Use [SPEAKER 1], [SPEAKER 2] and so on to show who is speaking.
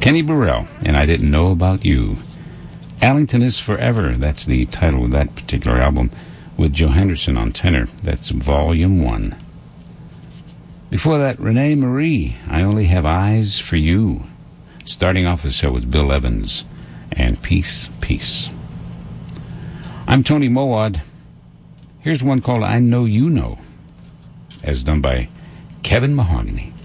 [SPEAKER 1] Kenny Burrell, and I Didn't Know About You. Allington is Forever, that's the title of that particular album, with Joe Henderson on tenor. That's Volume 1. Before that, Renee Marie, I Only Have Eyes for You. Starting off the show with Bill Evans and Peace, Peace. I'm Tony Mowad. Here's one called I Know You Know, as done by Kevin Mahogany.